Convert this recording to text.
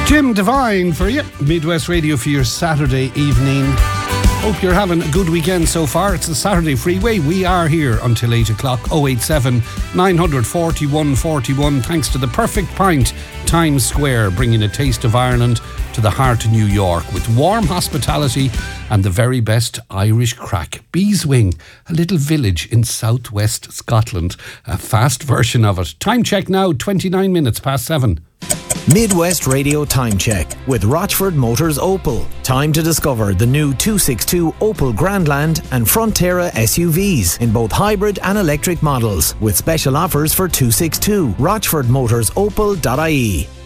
Jim Devine for you, Midwest Radio for your Saturday evening. Hope you're having a good weekend so far. It's the Saturday Freeway. We are here until 8 o'clock. 087 941 41. Thanks to the Perfect Pint, Times Square, bringing a taste of Ireland to the heart of New York with warm hospitality and the very best Irish crack. Beeswing, a little village in southwest Scotland. A fast version of it. Time check now, 29 minutes past 7. Midwest Radio Time Check with Rochford Motors Opel. Time to discover the new 262 Opel Grandland and Frontera SUVs in both hybrid and electric models with special offers for 262. RochfordMotorsOpel.ie.